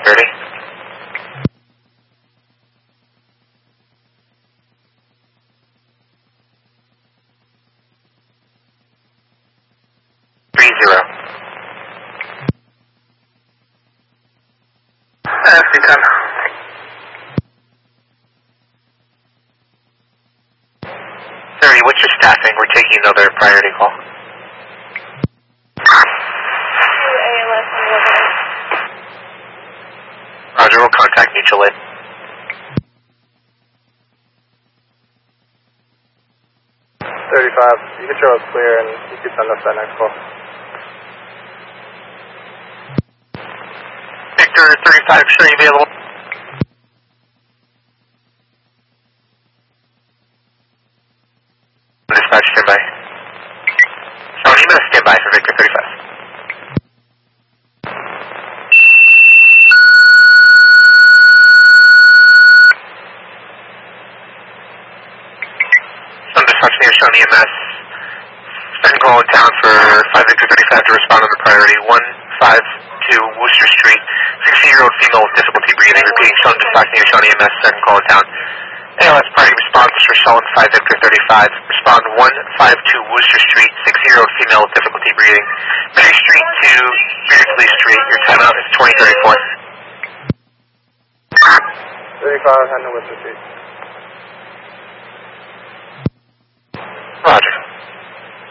30. Good 30, what's your staffing? We're taking another priority call. Roger, we'll contact mutual aid. You can show us clear and you can send us that next call. Victor 35, showing available. Dispatch, standby. Shawnee, I'm going to stand by for Victor 35. Some dispatch near Shawnee EMS. Second call in town for 5 Victor 35 to respond on the priority. 152 Worcester Street. 60-year-old female with difficulty breathing. Repeating, some dispatch near Shawnee EMS. Second call in town. ALS party response for Sheldon 5 Victor 35. Respond 152 Worcester Street, 60-year-old female with difficulty breathing. Mary Street to Beardsley Street. Your timeout is 2034. 35, heading to Worcester Street. Roger.